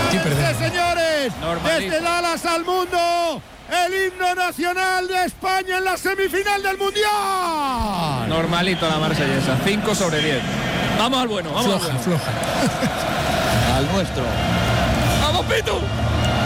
señores, Normalito. desde Dallas al mundo, el himno nacional de España en la semifinal del Mundial. Normalito la marsellesa, 5 sobre 10. Vamos al bueno, vamos al bueno. Floja. Al nuestro. ¡Vamos, Pitu!